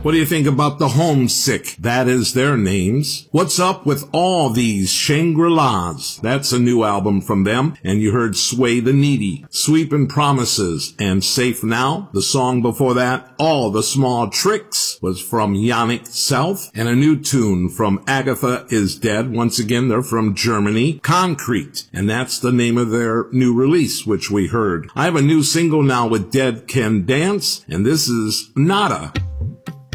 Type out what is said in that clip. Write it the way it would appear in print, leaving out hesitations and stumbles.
What do you think about the Homesick? That is their names. What's Up with All These Shangri-Las? That's a new album from them. And you heard Sway the Needy, Sweepin' Promises, and Safe Now. The song before that, All the Small Tricks, was from Yannick South. And a new tune from Agatha is Dead. Once again, they're from Germany. Concrete. And that's the name of their new release, which we heard. I have a new single now with Dead Can Dance, and this is Nada.